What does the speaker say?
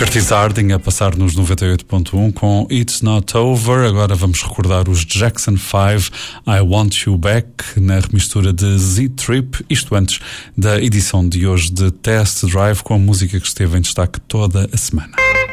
Curtis Harding a passar nos 98.1 com It's Not Over. Agora vamos recordar os Jackson 5, I Want You Back, na remistura de Z-Trip, isto antes da edição de hoje de Test Drive, com a música que esteve em destaque toda a semana.